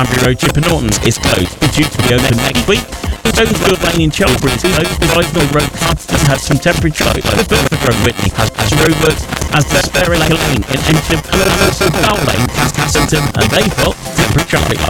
Banbury Road, Chipper Norton is closed. It's due to be open next week. Stonesfield Lane in Chelmsford is closed. Blytheville Road, Cardston has some temporary traffic. The Bedford Road, Whitney has roadworks as the Sperry Lane in Ensham, Fowl Lane, Cassington, and they've got temporary traffic lights.